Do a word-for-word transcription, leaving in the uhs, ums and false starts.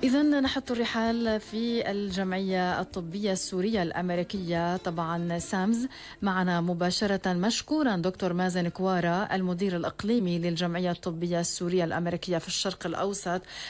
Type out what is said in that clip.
إذا نحط الرحال في الجمعية الطبية السورية الأمريكية، طبعا سامز. معنا مباشرة مشكورا دكتور مازن كوارا، المدير الإقليمي للجمعية الطبية السورية الأمريكية في الشرق الأوسط.